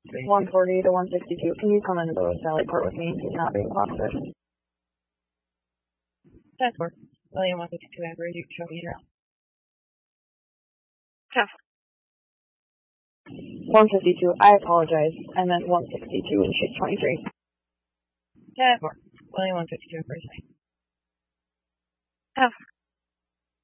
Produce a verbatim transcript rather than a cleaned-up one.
one forty to one sixty-two. Can you come into the Sally Port with me? He's not being phosphorus. That's work. William one fifty-two average, you can show me around. Ten. one fifty-two, I apologize. I meant one sixty-two and she's twenty-three. That's work. William one fifty-two average. Ten.